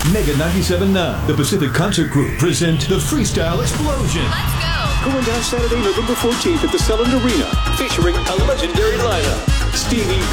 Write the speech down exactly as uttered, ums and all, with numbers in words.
Mega ninety-seven point nine, the Pacific Concert Group present the Freestyle Explosion. Let's go! Going down Saturday, November fourteenth at the Selland Arena, featuring a legendary lineup. Stevie